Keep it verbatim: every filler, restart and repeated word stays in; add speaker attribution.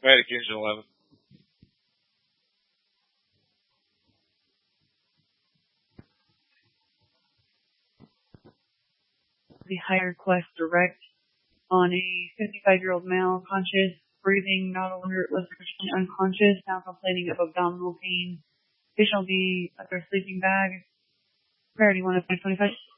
Speaker 1: Medic Engine eleven.
Speaker 2: The higher request direct on a fifty-five-year-old male, conscious, breathing, not a longer was originally unconscious, now complaining of abdominal pain. Patient will be under a sleeping bag. Priority one of twenty twenty-five.